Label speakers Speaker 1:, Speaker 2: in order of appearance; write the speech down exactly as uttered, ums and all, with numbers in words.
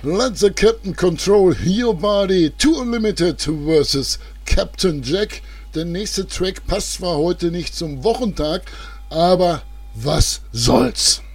Speaker 1: Let the Captain control your body. Too Unlimited versus Captain Jack. Der nächste Track passt zwar heute nicht zum Wochentag, aber was soll's?